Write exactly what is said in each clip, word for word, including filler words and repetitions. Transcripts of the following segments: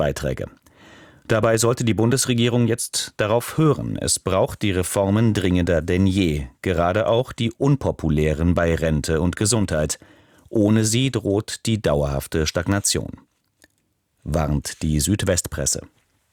Beiträge. Dabei sollte die Bundesregierung jetzt darauf hören. Es braucht die Reformen dringender denn je, gerade auch die unpopulären bei Rente und Gesundheit. Ohne sie droht die dauerhafte Stagnation, warnt die Südwestpresse.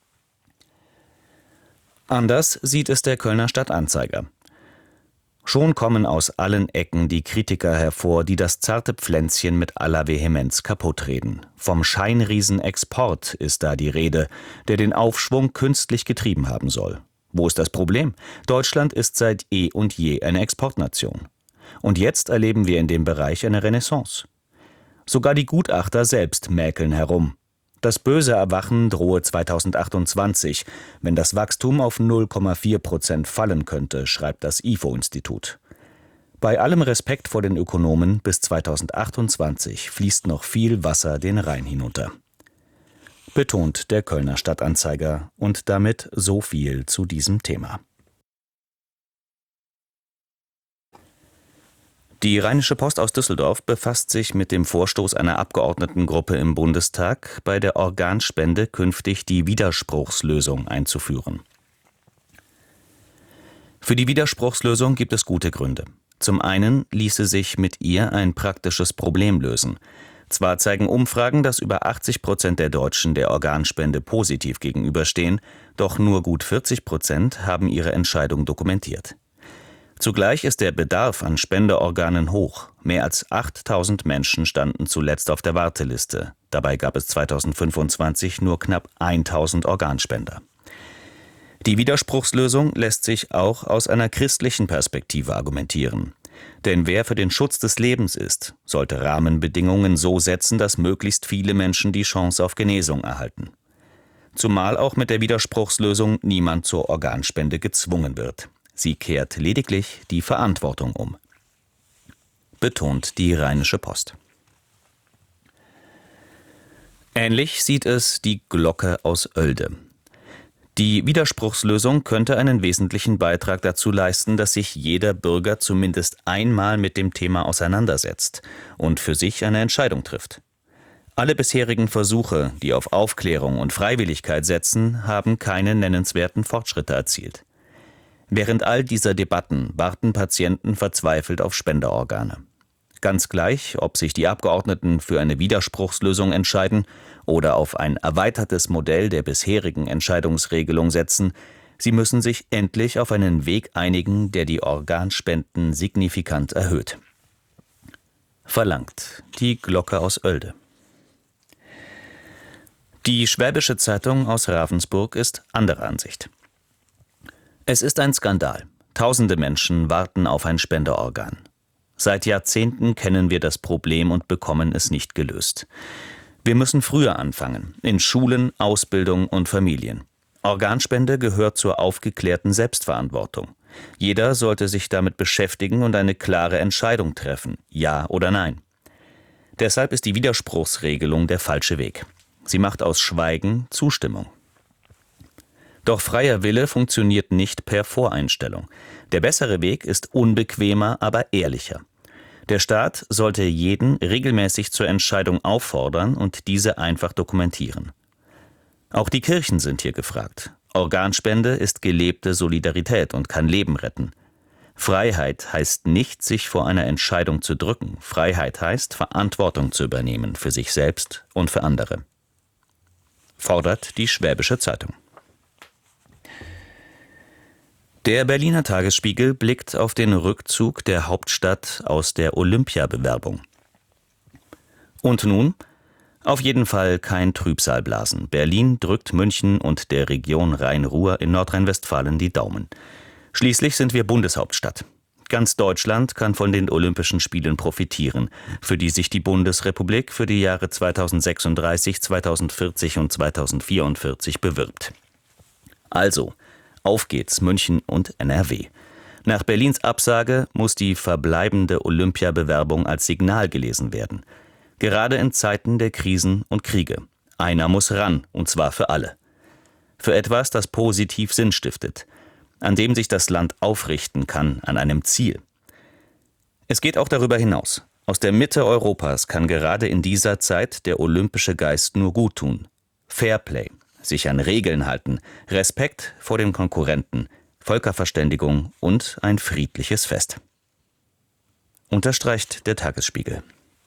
Anders sieht es der Kölner Stadt-Anzeiger. Schon kommen aus allen Ecken die Kritiker hervor, die das zarte Pflänzchen mit aller Vehemenz kaputtreden. Vom Scheinriesen Export ist da die Rede, der den Aufschwung künstlich getrieben haben soll. Wo ist das Problem? Deutschland ist seit eh und je eine Exportnation. Und jetzt erleben wir in dem Bereich eine Renaissance. Sogar die Gutachter selbst mäkeln herum. Das böse Erwachen drohe zweitausendachtundzwanzig, wenn das Wachstum auf null Komma vier Prozent fallen könnte, schreibt das I F O-Institut. Bei allem Respekt vor den Ökonomen, bis zweitausendachtundzwanzig fließt noch viel Wasser den Rhein hinunter. Betont der Kölner Stadt-Anzeiger und damit so viel zu diesem Thema. Die Rheinische Post aus Düsseldorf befasst sich mit dem Vorstoß einer Abgeordnetengruppe im Bundestag, bei der Organspende künftig die Widerspruchslösung einzuführen. Für die Widerspruchslösung gibt es gute Gründe. Zum einen ließe sich mit ihr ein praktisches Problem lösen. Zwar zeigen Umfragen, dass über achtzig Prozent der Deutschen der Organspende positiv gegenüberstehen, doch nur gut vierzig Prozent haben ihre Entscheidung dokumentiert. Zugleich ist der Bedarf an Spenderorganen hoch. Mehr als achttausend Menschen standen zuletzt auf der Warteliste. Dabei gab es zweitausendfünfundzwanzig nur knapp tausend Organspender. Die Widerspruchslösung lässt sich auch aus einer christlichen Perspektive argumentieren. Denn wer für den Schutz des Lebens ist, sollte Rahmenbedingungen so setzen, dass möglichst viele Menschen die Chance auf Genesung erhalten. Zumal auch mit der Widerspruchslösung niemand zur Organspende gezwungen wird. Sie kehrt lediglich die Verantwortung um, betont die Rheinische Post. Ähnlich sieht es die Glocke aus Oelde. Die Widerspruchslösung könnte einen wesentlichen Beitrag dazu leisten, dass sich jeder Bürger zumindest einmal mit dem Thema auseinandersetzt und für sich eine Entscheidung trifft. Alle bisherigen Versuche, die auf Aufklärung und Freiwilligkeit setzen, haben keine nennenswerten Fortschritte erzielt. Während all dieser Debatten warten Patienten verzweifelt auf Spenderorgane. Ganz gleich, ob sich die Abgeordneten für eine Widerspruchslösung entscheiden oder auf ein erweitertes Modell der bisherigen Entscheidungsregelung setzen, sie müssen sich endlich auf einen Weg einigen, der die Organspenden signifikant erhöht. Verlangt die Glocke aus Oelde. Die Schwäbische Zeitung aus Ravensburg ist anderer Ansicht. Es ist ein Skandal. Tausende Menschen warten auf ein Spenderorgan. Seit Jahrzehnten kennen wir das Problem und bekommen es nicht gelöst. Wir müssen früher anfangen, in Schulen, Ausbildung und Familien. Organspende gehört zur aufgeklärten Selbstverantwortung. Jeder sollte sich damit beschäftigen und eine klare Entscheidung treffen, ja oder nein. Deshalb ist die Widerspruchsregelung der falsche Weg. Sie macht aus Schweigen Zustimmung. Doch freier Wille funktioniert nicht per Voreinstellung. Der bessere Weg ist unbequemer, aber ehrlicher. Der Staat sollte jeden regelmäßig zur Entscheidung auffordern und diese einfach dokumentieren. Auch die Kirchen sind hier gefragt. Organspende ist gelebte Solidarität und kann Leben retten. Freiheit heißt nicht, sich vor einer Entscheidung zu drücken. Freiheit heißt, Verantwortung zu übernehmen für sich selbst und für andere. Fordert die Schwäbische Zeitung. Der Berliner Tagesspiegel blickt auf den Rückzug der Hauptstadt aus der Olympiabewerbung. Und nun? Auf jeden Fall kein Trübsalblasen. Berlin drückt München und der Region Rhein-Ruhr in Nordrhein-Westfalen die Daumen. Schließlich sind wir Bundeshauptstadt. Ganz Deutschland kann von den Olympischen Spielen profitieren, für die sich die Bundesrepublik für die Jahre zweitausendsechsunddreißig, zweitausendvierzig und zweitausendvierundvierzig bewirbt. Also, auf geht's, München und N R W. Nach Berlins Absage muss die verbleibende Olympiabewerbung als Signal gelesen werden. Gerade in Zeiten der Krisen und Kriege. Einer muss ran, und zwar für alle. Für etwas, das positiv Sinn stiftet, an dem sich das Land aufrichten kann, an einem Ziel. Es geht auch darüber hinaus. Aus der Mitte Europas kann gerade in dieser Zeit der olympische Geist nur gut tun. Fairplay, sich an Regeln halten, Respekt vor den Konkurrenten, Völkerverständigung und ein friedliches Fest. Unterstreicht der Tagesspiegel.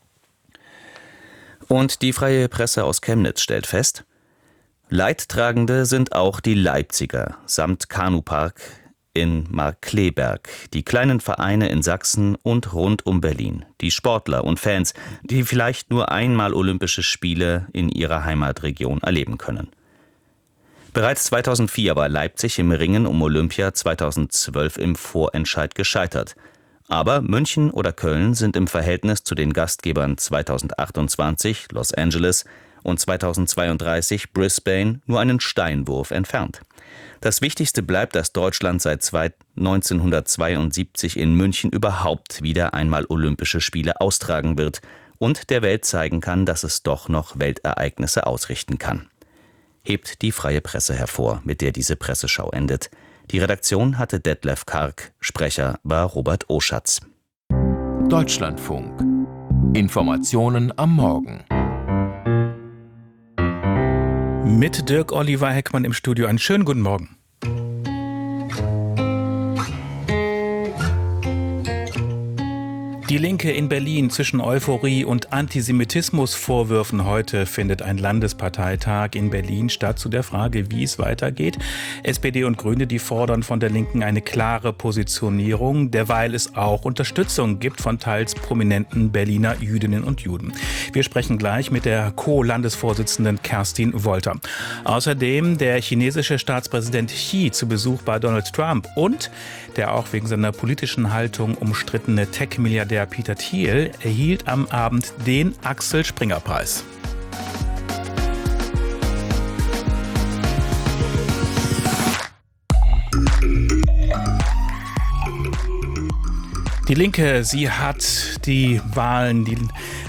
Und die Freie Presse aus Chemnitz stellt fest, Leidtragende sind auch die Leipziger samt Kanupark in Markkleeberg, die kleinen Vereine in Sachsen und rund um Berlin, die Sportler und Fans, die vielleicht nur einmal Olympische Spiele in ihrer Heimatregion erleben können. Bereits zweitausendvier war Leipzig im Ringen um Olympia zweitausendzwölf im Vorentscheid gescheitert. Aber München oder Köln sind im Verhältnis zu den Gastgebern zweitausendachtundzwanzig Los Angeles und zweitausendzweiunddreißig Brisbane nur einen Steinwurf entfernt. Das Wichtigste bleibt, dass Deutschland seit neunzehnhundertzweiundsiebzig in München überhaupt wieder einmal Olympische Spiele austragen wird und der Welt zeigen kann, dass es doch noch Weltereignisse ausrichten kann. Hebt die Freie Presse hervor, mit der diese Presseschau endet. Die Redaktion hatte Detlef Karg, Sprecher war Robert Oschatz. Deutschlandfunk. Informationen am Morgen. Mit Dirk Oliver Heckmann im Studio. Einen schönen guten Morgen. Die Linke in Berlin zwischen Euphorie und Antisemitismusvorwürfen. Heute findet ein Landesparteitag in Berlin statt zu der Frage, wie es weitergeht. S P D und Grüne, die fordern von der Linken eine klare Positionierung, derweil es auch Unterstützung gibt von teils prominenten Berliner Jüdinnen und Juden. Wir sprechen gleich mit der Co-Landesvorsitzenden Kerstin Wolter. Außerdem der chinesische Staatspräsident Xi zu Besuch bei Donald Trump und der auch wegen seiner politischen Haltung umstrittene Tech-Milliardär Peter Thiel erhielt am Abend den Axel-Springer-Preis. Die Linke, sie hat die Wahlen, die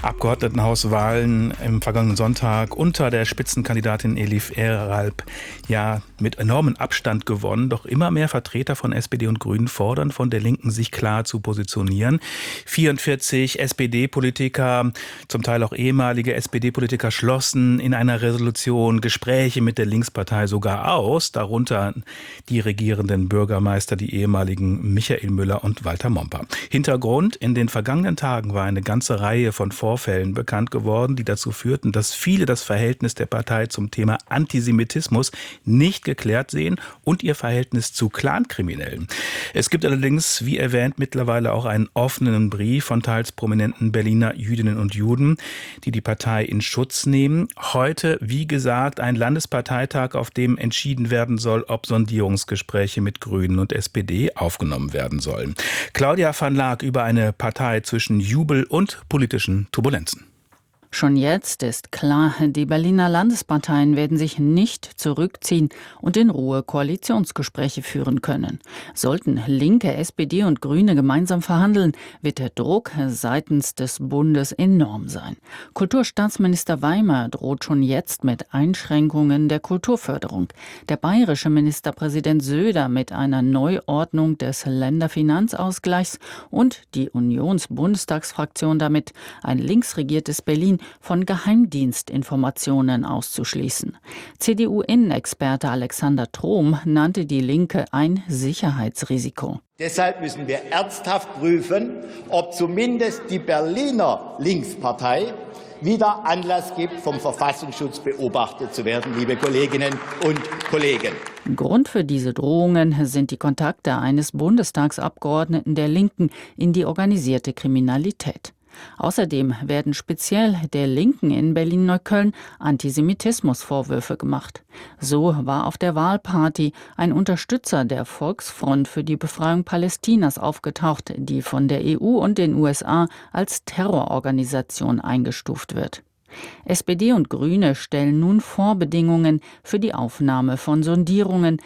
Abgeordnetenhauswahlen im vergangenen Sonntag unter der Spitzenkandidatin Elif Eralp ja mit enormem Abstand gewonnen. Doch immer mehr Vertreter von S P D und Grünen fordern von der Linken, sich klar zu positionieren. vierundvierzig S P D-Politiker, zum Teil auch ehemalige S P D-Politiker, schlossen in einer Resolution Gespräche mit der Linkspartei sogar aus, darunter die regierenden Bürgermeister, die ehemaligen Michael Müller und Walter Momper. Hintergrund: In den vergangenen Tagen war eine ganze Reihe von Vorfällen bekannt geworden, die dazu führten, dass viele das Verhältnis der Partei zum Thema Antisemitismus nicht geklärt sehen und ihr Verhältnis zu Clankriminellen. Es gibt allerdings, wie erwähnt, mittlerweile auch einen offenen Brief von teils prominenten Berliner Jüdinnen und Juden, die die Partei in Schutz nehmen. Heute, wie gesagt, ein Landesparteitag, auf dem entschieden werden soll, ob Sondierungsgespräche mit Grünen und S P D aufgenommen werden sollen. Claudia van Laak über eine Partei zwischen Jubel und politischen Turbulenzen. Schon jetzt ist klar, die Berliner Landesparteien werden sich nicht zurückziehen und in Ruhe Koalitionsgespräche führen können. Sollten Linke, S P D und Grüne gemeinsam verhandeln, wird der Druck seitens des Bundes enorm sein. Kulturstaatsminister Weimer droht schon jetzt mit Einschränkungen der Kulturförderung. Der bayerische Ministerpräsident Söder mit einer Neuordnung des Länderfinanzausgleichs und die Unions-Bundestagsfraktion damit, ein linksregiertes Berlin von Geheimdienstinformationen auszuschließen. C D U-Innenexperte Alexander Trom nannte die Linke ein Sicherheitsrisiko. Deshalb müssen wir ernsthaft prüfen, ob zumindest die Berliner Linkspartei wieder Anlass gibt, vom Verfassungsschutz beobachtet zu werden, liebe Kolleginnen und Kollegen. Grund für diese Drohungen sind die Kontakte eines Bundestagsabgeordneten der Linken in die organisierte Kriminalität. Außerdem werden speziell der Linken in Berlin-Neukölln Antisemitismusvorwürfe gemacht. So war auf der Wahlparty ein Unterstützer der Volksfront für die Befreiung Palästinas aufgetaucht, die von der E U und den U S A als Terrororganisation eingestuft wird. S P D und Grüne stellen nun Vorbedingungen für die Aufnahme von Sondierungen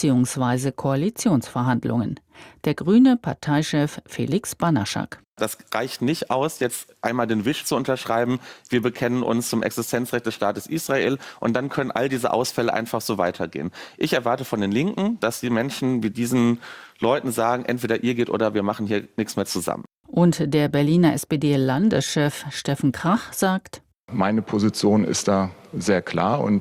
bzw. Koalitionsverhandlungen. Der grüne Parteichef Felix Banaschak. Das reicht nicht aus, jetzt einmal den Wisch zu unterschreiben, wir bekennen uns zum Existenzrecht des Staates Israel und dann können all diese Ausfälle einfach so weitergehen. Ich erwarte von den Linken, dass die Menschen wie diesen Leuten sagen, entweder ihr geht oder wir machen hier nichts mehr zusammen. Und der Berliner S P D-Landeschef Steffen Krach sagt: Meine Position ist da sehr klar und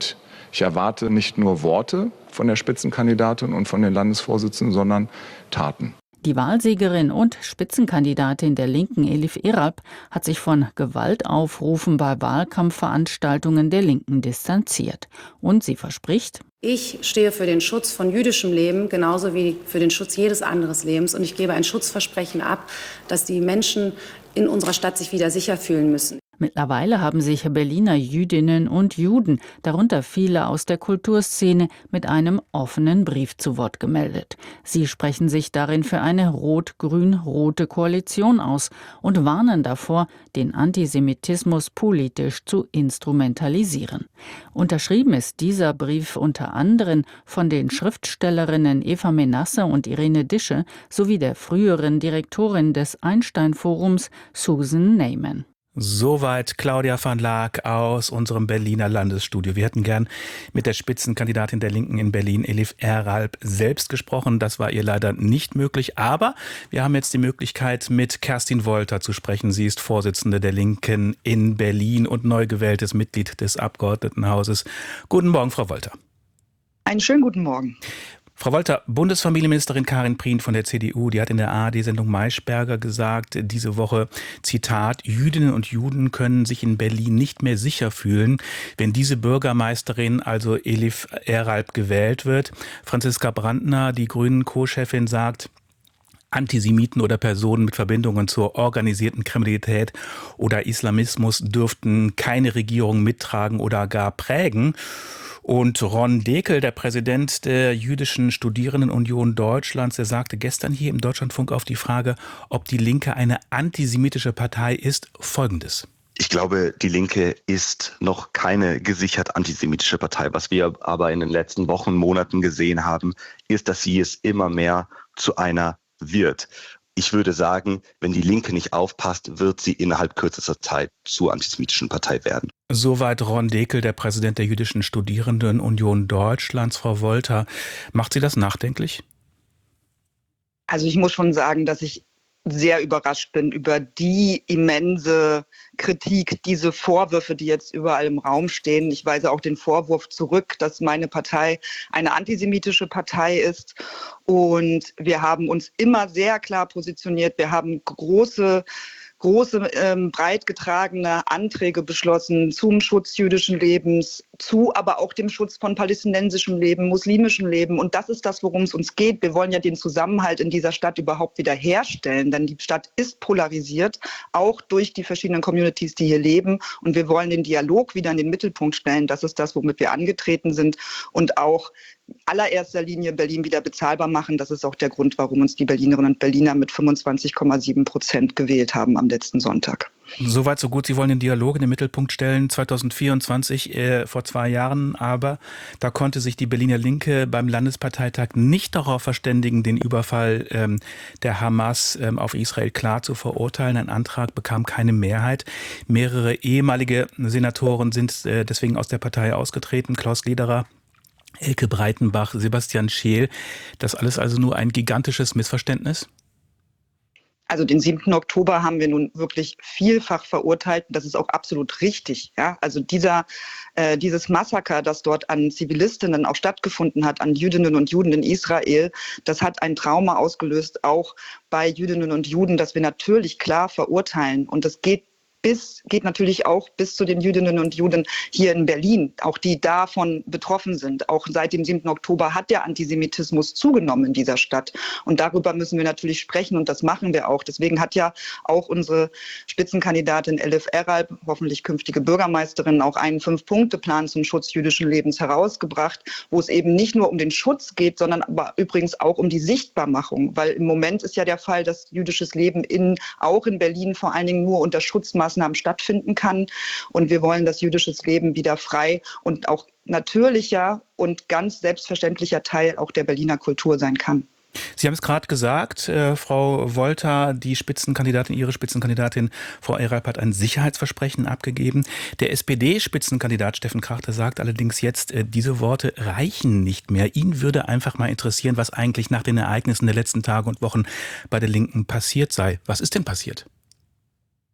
Ich erwarte nicht nur Worte von der Spitzenkandidatin und von den Landesvorsitzenden, sondern Taten. Die Wahlsiegerin und Spitzenkandidatin der Linken Elif Eralp hat sich von Gewaltaufrufen bei Wahlkampfveranstaltungen der Linken distanziert. Und sie verspricht: Ich stehe für den Schutz von jüdischem Leben, genauso wie für den Schutz jedes anderen Lebens. Und ich gebe ein Schutzversprechen ab, dass die Menschen in unserer Stadt sich wieder sicher fühlen müssen. Mittlerweile haben sich Berliner Jüdinnen und Juden, darunter viele aus der Kulturszene, mit einem offenen Brief zu Wort gemeldet. Sie sprechen sich darin für eine rot-grün-rote Koalition aus und warnen davor, den Antisemitismus politisch zu instrumentalisieren. Unterschrieben ist dieser Brief unter anderem von den Schriftstellerinnen Eva Menasse und Irene Dische sowie der früheren Direktorin des Einstein-Forums Susan Neyman. Soweit Claudia van Laak aus unserem Berliner Landesstudio. Wir hätten gern mit der Spitzenkandidatin der Linken in Berlin, Elif Eralp, selbst gesprochen. Das war ihr leider nicht möglich. Aber wir haben jetzt die Möglichkeit, mit Kerstin Wolter zu sprechen. Sie ist Vorsitzende der Linken in Berlin und neu gewähltes Mitglied des Abgeordnetenhauses. Guten Morgen, Frau Wolter. Einen schönen guten Morgen. Frau Wolter, Bundesfamilienministerin Karin Prien von der C D U, die hat in der A R D-Sendung Maischberger gesagt, diese Woche, Zitat, Jüdinnen und Juden können sich in Berlin nicht mehr sicher fühlen, wenn diese Bürgermeisterin, also Elif Eralp, gewählt wird. Franziska Brandner, die Grünen-Co-Chefin, sagt, Antisemiten oder Personen mit Verbindungen zur organisierten Kriminalität oder Islamismus dürften keine Regierung mittragen oder gar prägen. Und Ron Dekel, der Präsident der Jüdischen Studierendenunion Deutschlands, der sagte gestern hier im Deutschlandfunk auf die Frage, ob die Linke eine antisemitische Partei ist, Folgendes. Ich glaube, die Linke ist noch keine gesichert antisemitische Partei. Was wir aber in den letzten Wochen, Monaten gesehen haben, ist, dass sie es immer mehr zu einer wird. Ich würde sagen, wenn die Linke nicht aufpasst, wird sie innerhalb kürzester Zeit zur antisemitischen Partei werden. Soweit Ron Dekel, der Präsident der Jüdischen Studierendenunion Deutschlands. Frau Wolter, macht Sie das nachdenklich? Also ich muss schon sagen, dass ich sehr überrascht bin über die immense Kritik, diese Vorwürfe, die jetzt überall im Raum stehen. Ich weise auch den Vorwurf zurück, dass meine Partei eine antisemitische Partei ist. Und wir haben uns immer sehr klar positioniert. Wir haben große große, ähm, breit getragene Anträge beschlossen zum Schutz jüdischen Lebens, zu aber auch dem Schutz von palästinensischem Leben, muslimischem Leben. Und das ist das, worum es uns geht. Wir wollen ja den Zusammenhalt in dieser Stadt überhaupt wieder herstellen, denn die Stadt ist polarisiert, auch durch die verschiedenen Communities, die hier leben. Und wir wollen den Dialog wieder in den Mittelpunkt stellen. Das ist das, womit wir angetreten sind. Und auch allererster Linie Berlin wieder bezahlbar machen. Das ist auch der Grund, warum uns die Berlinerinnen und Berliner mit fünfundzwanzig Komma sieben Prozent gewählt haben am letzten Sonntag. Soweit, so gut. Sie wollen den Dialog in den Mittelpunkt stellen. zwanzig vierundzwanzig, äh, vor zwei Jahren aber, da konnte sich die Berliner Linke beim Landesparteitag nicht darauf verständigen, den Überfall ähm, der Hamas ähm, auf Israel klar zu verurteilen. Ein Antrag bekam keine Mehrheit. Mehrere ehemalige Senatoren sind äh, deswegen aus der Partei ausgetreten. Klaus Lederer, Elke Breitenbach, Sebastian Scheel. Das alles also nur ein gigantisches Missverständnis? Also den siebten Oktober haben wir nun wirklich vielfach verurteilt. Das ist auch absolut richtig. Ja? Also dieser, äh, dieses Massaker, das dort an Zivilistinnen auch stattgefunden hat, an Jüdinnen und Juden in Israel, das hat ein Trauma ausgelöst, auch bei Jüdinnen und Juden, das wir natürlich klar verurteilen. Und das geht Bis, geht natürlich auch bis zu den Jüdinnen und Juden hier in Berlin, auch die davon betroffen sind. Auch seit dem siebten Oktober hat der Antisemitismus zugenommen in dieser Stadt. Und darüber müssen wir natürlich sprechen und das machen wir auch. Deswegen hat ja auch unsere Spitzenkandidatin Elif Eralp, hoffentlich künftige Bürgermeisterin, auch einen Fünf-Punkte-Plan zum Schutz jüdischen Lebens herausgebracht, wo es eben nicht nur um den Schutz geht, sondern aber übrigens auch um die Sichtbarmachung. Weil im Moment ist ja der Fall, dass jüdisches Leben in, auch in Berlin vor allen Dingen nur unter Schutzmaßnahmen stattfinden kann. Und wir wollen, dass jüdisches Leben wieder frei und auch natürlicher und ganz selbstverständlicher Teil auch der Berliner Kultur sein kann. Sie haben es gerade gesagt, äh, Frau Wolter, die Spitzenkandidatin, Ihre Spitzenkandidatin, Frau Eralp, hat ein Sicherheitsversprechen abgegeben. Der S P D-Spitzenkandidat Steffen Krachter sagt allerdings jetzt, äh, diese Worte reichen nicht mehr. Ihn würde einfach mal interessieren, was eigentlich nach den Ereignissen der letzten Tage und Wochen bei der Linken passiert sei. Was ist denn passiert?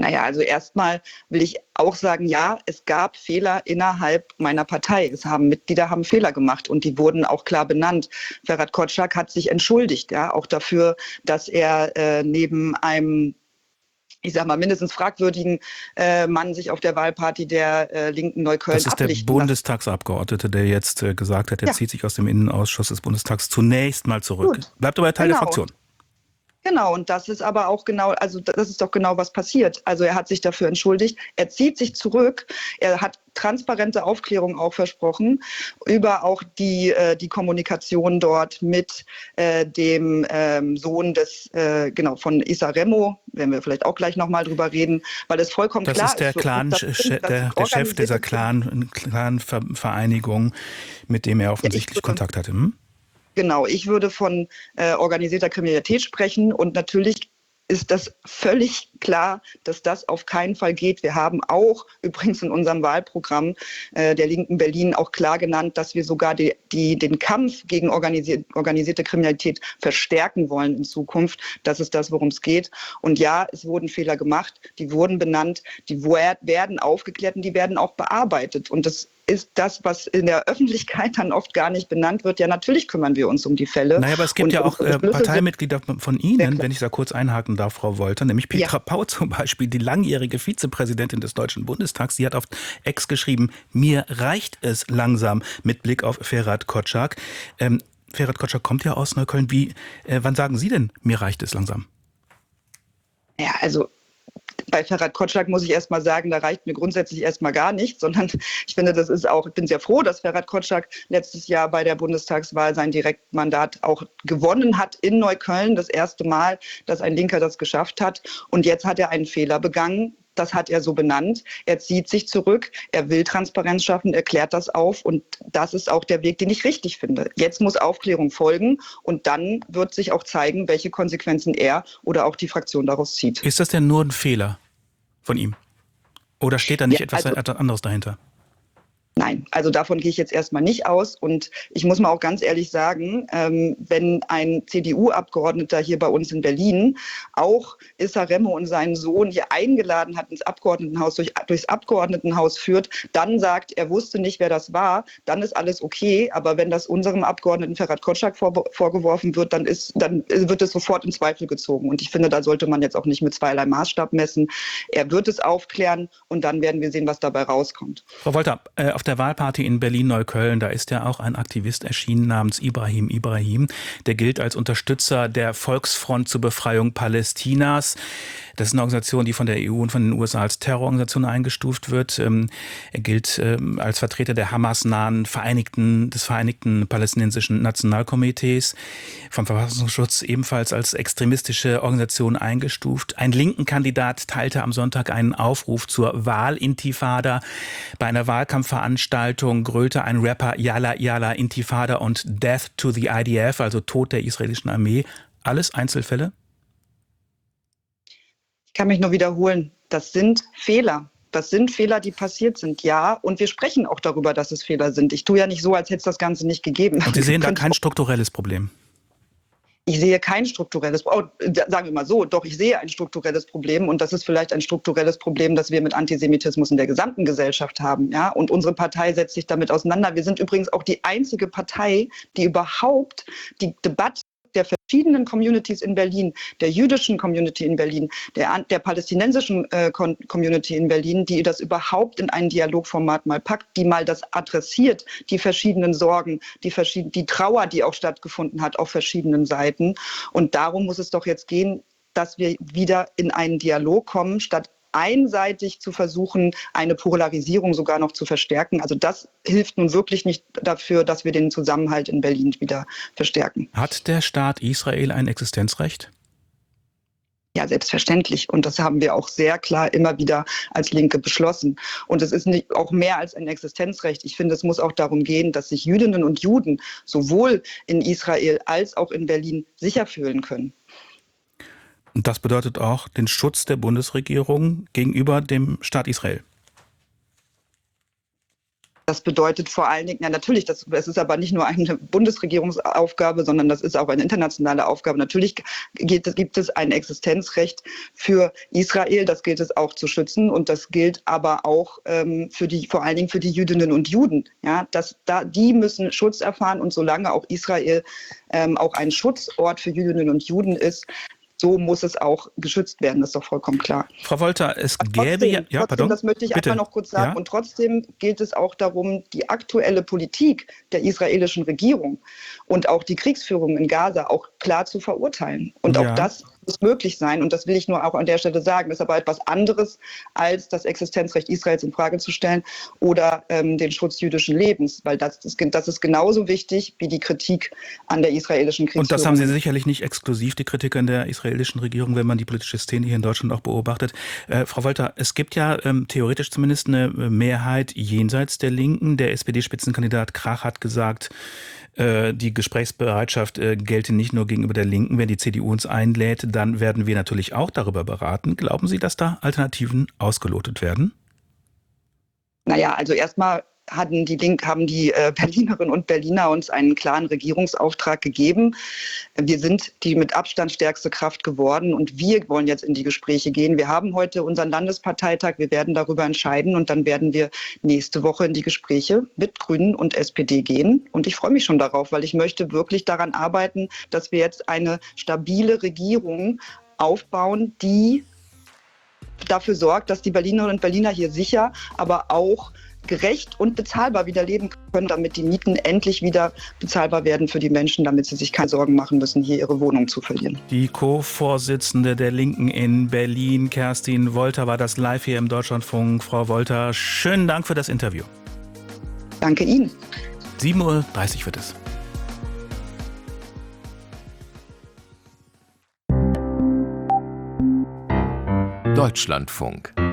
Naja, also erstmal will ich auch sagen, ja, es gab Fehler innerhalb meiner Partei. Es haben Mitglieder haben Fehler gemacht und die wurden auch klar benannt. Ferhat Kotschak hat sich entschuldigt, ja, auch dafür, dass er äh, neben einem, ich sag mal, mindestens fragwürdigen äh, Mann sich auf der Wahlparty der äh, Linken Neukölln Das ist der ablichten Bundestagsabgeordnete, der jetzt äh, gesagt hat, er Ja. zieht sich aus dem Innenausschuss des Bundestags zunächst mal zurück. Gut. Bleibt aber Teil Genau. der Fraktion. Genau, und das ist aber auch genau, also das ist doch genau, was passiert. Also er hat sich dafür entschuldigt, er zieht sich zurück, er hat transparente Aufklärung auch versprochen über auch die, äh, die Kommunikation dort mit äh, dem ähm, Sohn des, äh, genau, von Issa Remo, werden wir vielleicht auch gleich nochmal drüber reden, weil es vollkommen Das klar ist der ist. Clan, dass- der, dass der, der Chef dieser organisierte- Clan, Clan-Vereinigung, mit dem er offensichtlich Ja, ich- Kontakt hatte. Hm? Genau, ich würde von äh, organisierter Kriminalität sprechen und natürlich ist das völlig klar, dass das auf keinen Fall geht. Wir haben auch übrigens in unserem Wahlprogramm äh, der Linken Berlin auch klar genannt, dass wir sogar die, die, den Kampf gegen organisier organisierte Kriminalität verstärken wollen in Zukunft. Das ist das, worum es geht. Und ja, es wurden Fehler gemacht, die wurden benannt, die werden aufgeklärt und die werden auch bearbeitet. Und das ist das, was in der Öffentlichkeit dann oft gar nicht benannt wird. Ja, natürlich kümmern wir uns um die Fälle. Naja, aber es gibt Und ja auch unsere äh, Beschlüsse sind- Parteimitglieder von Ihnen, wenn ich da kurz einhaken darf, Frau Wolter, nämlich Petra Ja. Pau zum Beispiel, die langjährige Vizepräsidentin des Deutschen Bundestags, die hat auf Ex geschrieben, mir reicht es langsam mit Blick auf Ferhat Kotschak. Ähm, Ferhat Kotschak kommt ja aus Neukölln. Wie, äh, wann sagen Sie denn, mir reicht es langsam? Ja, also bei Ferhat Kotschak muss ich erst mal sagen, da reicht mir grundsätzlich erst mal gar nichts, sondern ich finde, das ist auch, ich bin sehr froh, dass Ferhat Kotschak letztes Jahr bei der Bundestagswahl sein Direktmandat auch gewonnen hat in Neukölln. Das erste Mal, dass ein Linker das geschafft hat. Und jetzt hat er einen Fehler begangen. Das hat er so benannt. Er zieht sich zurück. Er will Transparenz schaffen. Er klärt das auf. Und das ist auch der Weg, den ich richtig finde. Jetzt muss Aufklärung folgen. Und dann wird sich auch zeigen, welche Konsequenzen er oder auch die Fraktion daraus zieht. Ist das denn nur ein Fehler von ihm? Oder steht da nicht Ja, etwas also- anderes dahinter? Nein, also davon gehe ich jetzt erstmal nicht aus. Und ich muss mal auch ganz ehrlich sagen, ähm, wenn ein C D U-Abgeordneter hier bei uns in Berlin auch Issa Remo und seinen Sohn hier eingeladen hat ins Abgeordnetenhaus, durch, durchs Abgeordnetenhaus führt, dann sagt, er wusste nicht, wer das war, dann ist alles okay. Aber wenn das unserem Abgeordneten Ferhat Kotschak vor, vorgeworfen wird, dann, ist, dann wird es sofort in Zweifel gezogen. Und ich finde, da sollte man jetzt auch nicht mit zweierlei Maßstab messen. Er wird es aufklären und dann werden wir sehen, was dabei rauskommt. Frau Wolter, äh, auf der Wahlparty in Berlin-Neukölln, da ist ja auch ein Aktivist erschienen namens Ibrahim Ibrahim. Der gilt als Unterstützer der Volksfront zur Befreiung Palästinas. Das ist eine Organisation, die von der E U und von den U S A als Terrororganisation eingestuft wird. Ähm, er gilt ähm, als Vertreter der Hamas-nahen Vereinigten, des Vereinigten Palästinensischen Nationalkomitees, vom Verfassungsschutz ebenfalls als extremistische Organisation eingestuft. Ein linken Kandidat teilte am Sonntag einen Aufruf zur Wahlintifada. Bei einer Wahlkampfveranstaltung grölte ein Rapper Yalla Yalla Intifada und Death to the I D F, also Tod der israelischen Armee. Alles Einzelfälle? Ich kann mich nur wiederholen, das sind Fehler. Das sind Fehler, die passiert sind, ja. Und wir sprechen auch darüber, dass es Fehler sind. Ich tue ja nicht so, als hätte es das Ganze nicht gegeben. Und Sie sehen da Könnte- kein strukturelles Problem? Ich sehe kein strukturelles Problem. Oh, sagen wir mal so, doch, ich sehe ein strukturelles Problem. Und das ist vielleicht ein strukturelles Problem, das wir mit Antisemitismus in der gesamten Gesellschaft haben. Ja? Und unsere Partei setzt sich damit auseinander. Wir sind übrigens auch die einzige Partei, die überhaupt die Debatte der verschiedenen Communities in Berlin, der jüdischen Community in Berlin, der, der palästinensischen äh, Community in Berlin, die das überhaupt in ein Dialogformat mal packt, die mal das adressiert, die verschiedenen Sorgen, die, verschieden, die Trauer, die auch stattgefunden hat auf verschiedenen Seiten. Und darum muss es doch jetzt gehen, dass wir wieder in einen Dialog kommen, statt einseitig zu versuchen, eine Polarisierung sogar noch zu verstärken. Also das hilft nun wirklich nicht dafür, dass wir den Zusammenhalt in Berlin wieder verstärken. Hat der Staat Israel ein Existenzrecht? Ja, selbstverständlich. Und das haben wir auch sehr klar immer wieder als Linke beschlossen. Und es ist nicht, auch mehr als ein Existenzrecht. Ich finde, es muss auch darum gehen, dass sich Jüdinnen und Juden sowohl in Israel als auch in Berlin sicher fühlen können. Und das bedeutet auch den Schutz der Bundesregierung gegenüber dem Staat Israel. Das bedeutet vor allen Dingen, ja natürlich, das, das ist aber nicht nur eine Bundesregierungsaufgabe, sondern das ist auch eine internationale Aufgabe. Natürlich gibt, gibt es ein Existenzrecht für Israel, das gilt es auch zu schützen und das gilt aber auch ähm, für die, vor allen Dingen für die Jüdinnen und Juden. Ja, dass, da, die müssen Schutz erfahren und solange auch Israel ähm, auch ein Schutzort für Jüdinnen und Juden ist, so muss es auch geschützt werden, das ist doch vollkommen klar. Frau Wolter, es trotzdem, gäbe ja... ja trotzdem, pardon, das möchte ich bitte. einfach noch kurz sagen. Ja? Und trotzdem gilt es auch darum, die aktuelle Politik der israelischen Regierung und auch die Kriegsführung in Gaza auch klar zu verurteilen. Und Ja. auch das muss möglich sein. Und das will ich nur auch an der Stelle sagen. Das ist aber etwas anderes, als das Existenzrecht Israels in Frage zu stellen oder ähm, den Schutz jüdischen Lebens. Weil das ist, das ist genauso wichtig wie die Kritik an der israelischen Kriegsführung. Und das haben Sie sicherlich nicht exklusiv, die Kritik an der israelischen Regierung, wenn man die politische Szene hier in Deutschland auch beobachtet. Äh, Frau Wolter, es gibt ja ähm, theoretisch zumindest eine Mehrheit jenseits der Linken. Der S P D-Spitzenkandidat Krach hat gesagt, äh, die Gesprächsbereitschaft äh, gelte nicht nur gegenüber der Linken. Wenn die C D U uns einlädt, dann werden wir natürlich auch darüber beraten. Glauben Sie, dass da Alternativen ausgelotet werden? Naja, also erstmal hatten die Link, haben die äh, Berlinerinnen und Berliner uns einen klaren Regierungsauftrag gegeben. Wir sind die mit Abstand stärkste Kraft geworden und wir wollen jetzt in die Gespräche gehen. Wir haben heute unseren Landesparteitag, wir werden darüber entscheiden und dann werden wir nächste Woche in die Gespräche mit Grünen und S P D gehen. Und ich freue mich schon darauf, weil ich möchte wirklich daran arbeiten, dass wir jetzt eine stabile Regierung aufbauen, die dafür sorgt, dass die Berlinerinnen und Berliner hier sicher, aber auch gerecht und bezahlbar wieder leben können, damit die Mieten endlich wieder bezahlbar werden für die Menschen, damit sie sich keine Sorgen machen müssen, hier ihre Wohnung zu verlieren. Die Co-Vorsitzende der Linken in Berlin, Kerstin Wolter, war das live hier im Deutschlandfunk. Frau Wolter, schönen Dank für das Interview. Danke Ihnen. sieben Uhr dreißig wird es. Deutschlandfunk.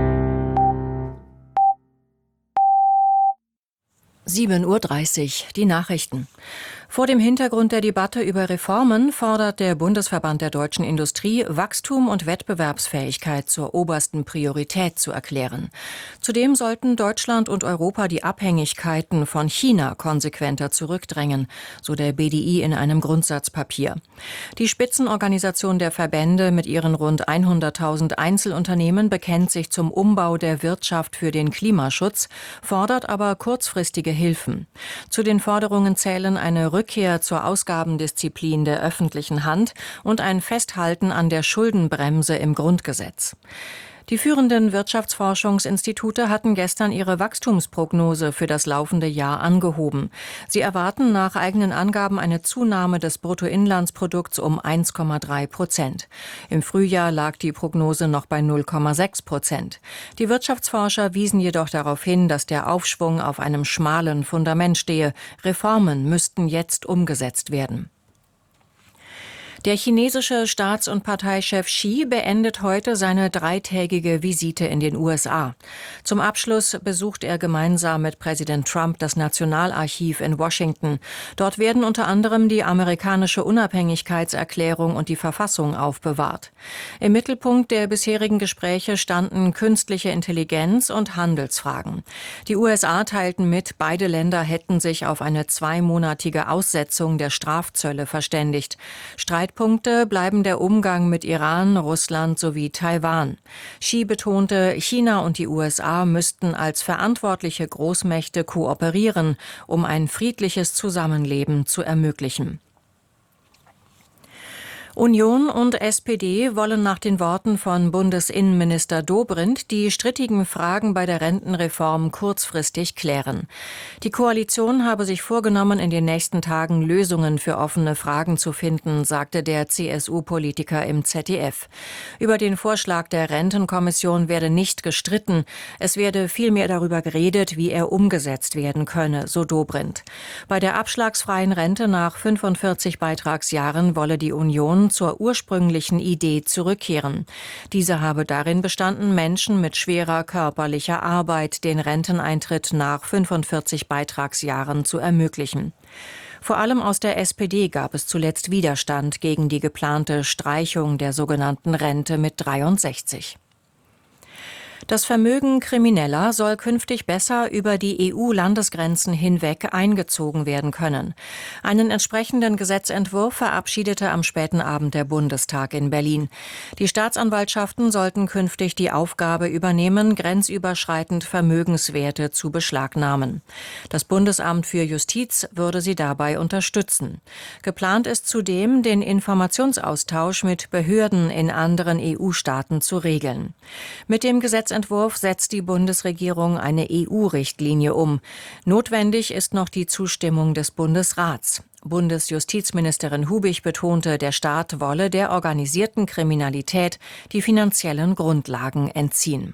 sieben Uhr dreißig, die Nachrichten. Vor dem Hintergrund der Debatte über Reformen fordert der Bundesverband der deutschen Industrie, Wachstum und Wettbewerbsfähigkeit zur obersten Priorität zu erklären. Zudem sollten Deutschland und Europa die Abhängigkeiten von China konsequenter zurückdrängen, so der B D I in einem Grundsatzpapier. Die Spitzenorganisation der Verbände mit ihren rund hunderttausend Einzelunternehmen bekennt sich zum Umbau der Wirtschaft für den Klimaschutz, fordert aber kurzfristige Hilfen. Zu den Forderungen zählen eine Rückkehr zur Ausgabendisziplin der öffentlichen Hand und ein Festhalten an der Schuldenbremse im Grundgesetz. Die führenden Wirtschaftsforschungsinstitute hatten gestern ihre Wachstumsprognose für das laufende Jahr angehoben. Sie erwarten nach eigenen Angaben eine Zunahme des Bruttoinlandsprodukts um eins Komma drei Prozent. Im Frühjahr lag die Prognose noch bei null Komma sechs Prozent. Die Wirtschaftsforscher wiesen jedoch darauf hin, dass der Aufschwung auf einem schmalen Fundament stehe. Reformen müssten jetzt umgesetzt werden. Der chinesische Staats- und Parteichef Xi beendet heute seine dreitägige Visite in den U S A. Zum Abschluss besucht er gemeinsam mit Präsident Trump das Nationalarchiv in Washington. Dort werden unter anderem die amerikanische Unabhängigkeitserklärung und die Verfassung aufbewahrt. Im Mittelpunkt der bisherigen Gespräche standen künstliche Intelligenz und Handelsfragen. Die U S A teilten mit, beide Länder hätten sich auf eine zweimonatige Aussetzung der Strafzölle verständigt. Streit Punkte bleiben der Umgang mit Iran, Russland sowie Taiwan. Xi betonte, China und die U S A müssten als verantwortliche Großmächte kooperieren, um ein friedliches Zusammenleben zu ermöglichen. Union und S P D wollen nach den Worten von Bundesinnenminister Dobrindt die strittigen Fragen bei der Rentenreform kurzfristig klären. Die Koalition habe sich vorgenommen, in den nächsten Tagen Lösungen für offene Fragen zu finden, sagte der C S U-Politiker im Z D F. Über den Vorschlag der Rentenkommission werde nicht gestritten. Es werde vielmehr darüber geredet, wie er umgesetzt werden könne, so Dobrindt. Bei der abschlagsfreien Rente nach fünfundvierzig Beitragsjahren wolle die Union zur ursprünglichen Idee zurückkehren. Diese habe darin bestanden, Menschen mit schwerer körperlicher Arbeit den Renteneintritt nach fünfundvierzig Beitragsjahren zu ermöglichen. Vor allem aus der S P D gab es zuletzt Widerstand gegen die geplante Streichung der sogenannten Rente mit dreiundsechzig. Das Vermögen Krimineller soll künftig besser über die E U-Landesgrenzen hinweg eingezogen werden können. Einen entsprechenden Gesetzentwurf verabschiedete am späten Abend der Bundestag in Berlin. Die Staatsanwaltschaften sollten künftig die Aufgabe übernehmen, grenzüberschreitend Vermögenswerte zu beschlagnahmen. Das Bundesamt für Justiz würde sie dabei unterstützen. Geplant ist zudem, den Informationsaustausch mit Behörden in anderen E U-Staaten zu regeln. Mit dem Gesetzentwurf setzt die Bundesregierung eine E U-Richtlinie um. Notwendig ist noch die Zustimmung des Bundesrats. Bundesjustizministerin Hubig betonte, der Staat wolle der organisierten Kriminalität die finanziellen Grundlagen entziehen.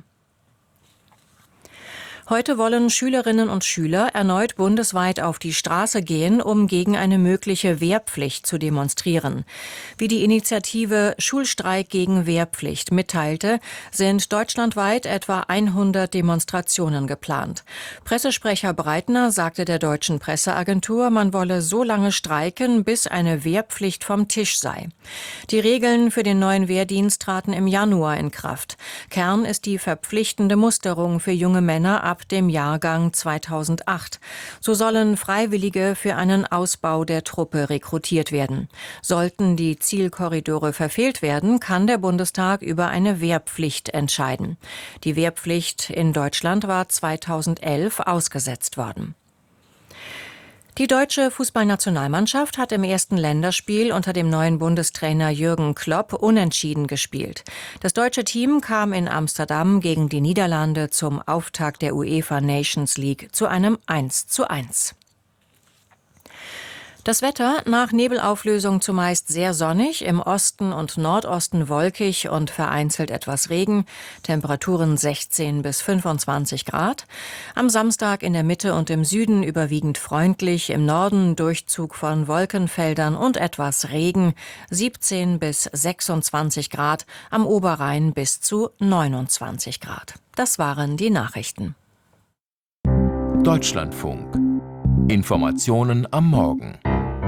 Heute wollen Schülerinnen und Schüler erneut bundesweit auf die Straße gehen, um gegen eine mögliche Wehrpflicht zu demonstrieren. Wie die Initiative Schulstreik gegen Wehrpflicht mitteilte, sind deutschlandweit etwa hundert Demonstrationen geplant. Pressesprecher Breitner sagte der deutschen Presseagentur, man wolle so lange streiken, bis eine Wehrpflicht vom Tisch sei. Die Regeln für den neuen Wehrdienst traten im Januar in Kraft. Kern ist die verpflichtende Musterung für junge Männer ab dem Jahrgang zweitausendacht. So sollen Freiwillige für einen Ausbau der Truppe rekrutiert werden. Sollten die Zielkorridore verfehlt werden, kann der Bundestag über eine Wehrpflicht entscheiden. Die Wehrpflicht in Deutschland war zweitausendelf ausgesetzt worden. Die deutsche Fußballnationalmannschaft hat im ersten Länderspiel unter dem neuen Bundestrainer Jürgen Klopp unentschieden gespielt. Das deutsche Team kam in Amsterdam gegen die Niederlande zum Auftakt der UEFA Nations League zu einem eins zu eins. Das Wetter: nach Nebelauflösung zumeist sehr sonnig, im Osten und Nordosten wolkig und vereinzelt etwas Regen, Temperaturen sechzehn bis fünfundzwanzig Grad. Am Samstag in der Mitte und im Süden überwiegend freundlich, im Norden Durchzug von Wolkenfeldern und etwas Regen, siebzehn bis sechsundzwanzig Grad, am Oberrhein bis zu neunundzwanzig Grad. Das waren die Nachrichten. Deutschlandfunk. Informationen am Morgen.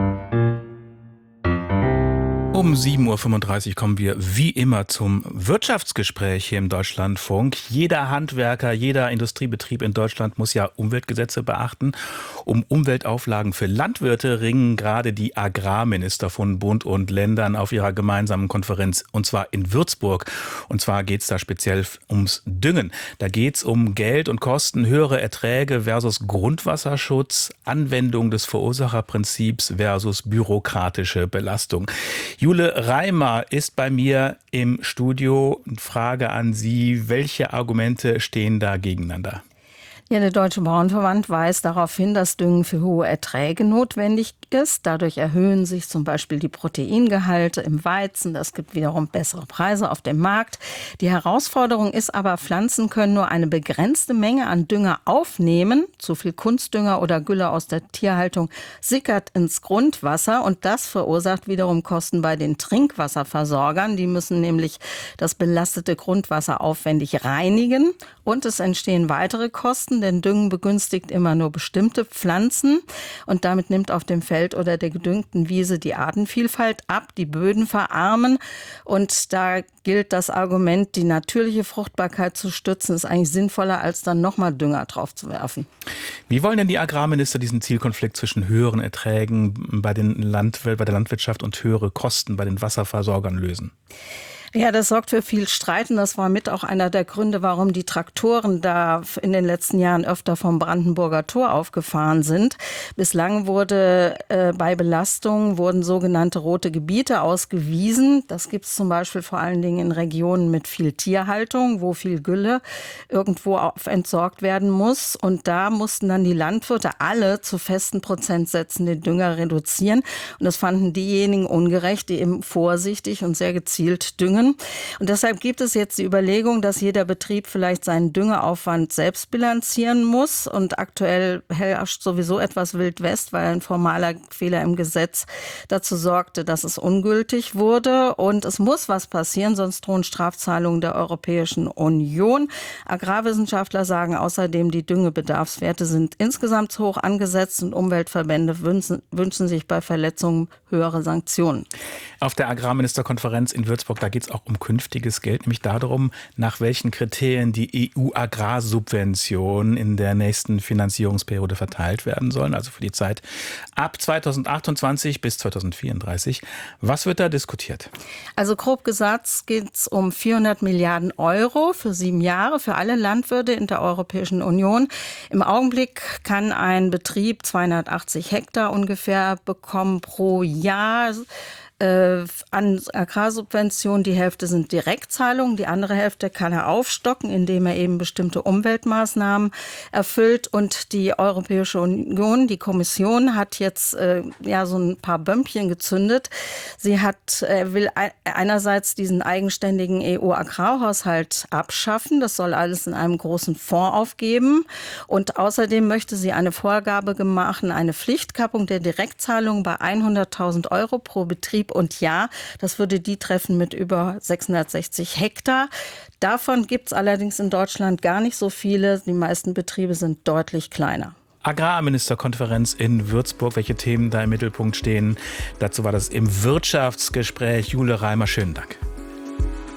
Um sieben Uhr fünfunddreißig kommen wir wie immer zum Wirtschaftsgespräch hier im Deutschlandfunk. Jeder Handwerker, jeder Industriebetrieb in Deutschland muss ja Umweltgesetze beachten. Um Umweltauflagen für Landwirte ringen gerade die Agrarminister von Bund und Ländern auf ihrer gemeinsamen Konferenz, und zwar in Würzburg. Und zwar geht es da speziell ums Düngen. Da geht es um Geld und Kosten, höhere Erträge versus Grundwasserschutz, Anwendung des Verursacherprinzips versus bürokratische Belastung. Jule Reimer ist bei mir im Studio. Frage an Sie, welche Argumente stehen da gegeneinander? Ja, der Deutsche Bauernverband weist darauf hin, dass Düngen für hohe Erträge notwendig ist. Dadurch erhöhen sich zum Beispiel die Proteingehalte im Weizen. Das gibt wiederum bessere Preise auf dem Markt. Die Herausforderung ist aber, Pflanzen können nur eine begrenzte Menge an Dünger aufnehmen. Zu viel Kunstdünger oder Gülle aus der Tierhaltung sickert ins Grundwasser und das verursacht wiederum Kosten bei den Trinkwasserversorgern. Die müssen nämlich das belastete Grundwasser aufwendig reinigen und es entstehen weitere Kosten, denn Düngen begünstigt immer nur bestimmte Pflanzen und damit nimmt auf dem Feld oder der gedüngten Wiese die Artenvielfalt ab, die Böden verarmen und da gilt das Argument, die natürliche Fruchtbarkeit zu stützen, ist eigentlich sinnvoller, als dann nochmal Dünger drauf zu werfen. Wie wollen denn die Agrarminister diesen Zielkonflikt zwischen höheren Erträgen bei, den Landw- bei der Landwirtschaft und höhere Kosten bei den Wasserversorgern lösen? Ja, das sorgt für viel Streit und das war mit auch einer der Gründe, warum die Traktoren da in den letzten Jahren öfter vom Brandenburger Tor aufgefahren sind. Bislang wurde äh, bei Belastung wurden sogenannte rote Gebiete ausgewiesen. Das gibt es zum Beispiel vor allen Dingen in Regionen mit viel Tierhaltung, wo viel Gülle irgendwo entsorgt werden muss. Und da mussten dann die Landwirte alle zu festen Prozentsätzen den Dünger reduzieren. Und das fanden diejenigen ungerecht, die eben vorsichtig und sehr gezielt düngen. Und deshalb gibt es jetzt die Überlegung, dass jeder Betrieb vielleicht seinen Düngeaufwand selbst bilanzieren muss. Und aktuell herrscht sowieso etwas Wild West, weil ein formaler Fehler im Gesetz dazu sorgte, dass es ungültig wurde. Und es muss was passieren, sonst drohen Strafzahlungen der Europäischen Union. Agrarwissenschaftler sagen außerdem, die Düngebedarfswerte sind insgesamt zu hoch angesetzt und Umweltverbände wünschen, wünschen sich bei Verletzungen höhere Sanktionen. Auf der Agrarministerkonferenz in Würzburg, da geht es auch um künftiges Geld, nämlich darum, nach welchen Kriterien die E U-Agrarsubventionen in der nächsten Finanzierungsperiode verteilt werden sollen, also für die Zeit ab zweitausendachtundzwanzig bis zweitausendvierunddreißig. Was wird da diskutiert? Also grob gesagt geht es um vierhundert Milliarden Euro für sieben Jahre für alle Landwirte in der Europäischen Union. Im Augenblick kann ein Betrieb zweihundertachtzig Hektar ungefähr bekommen pro Jahr. Äh, an Agrarsubventionen, die Hälfte sind Direktzahlungen, die andere Hälfte kann er aufstocken, indem er eben bestimmte Umweltmaßnahmen erfüllt. Und die Europäische Union, die Kommission, hat jetzt äh, ja so ein paar Bömpchen gezündet. Sie hat äh, will einerseits diesen eigenständigen E U-Agrarhaushalt abschaffen. Das soll alles in einem großen Fonds aufgeben. Und außerdem möchte sie eine Vorgabe machen, eine Pflichtkappung der Direktzahlungen bei hunderttausend Euro pro Betrieb. Und ja, das würde die treffen mit über sechshundertsechzig Hektar. Davon gibt es allerdings in Deutschland gar nicht so viele. Die meisten Betriebe sind deutlich kleiner. Agrarministerkonferenz in Würzburg. Welche Themen da im Mittelpunkt stehen? Dazu war das im Wirtschaftsgespräch. Jule Reimer, schönen Dank.